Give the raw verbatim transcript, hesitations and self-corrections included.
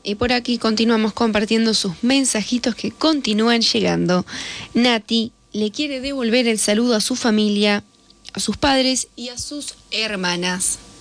Y por aquí continuamos compartiendo sus mensajitos que continúan llegando. Nati le quiere devolver el saludo a su familia, a sus padres y a sus hermanas.